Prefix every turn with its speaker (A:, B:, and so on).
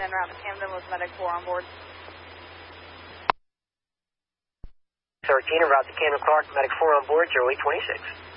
A: en route to Camden with Medic 4 on board.
B: 13 en route to Camden Clark, Medic 4 on board, 0826.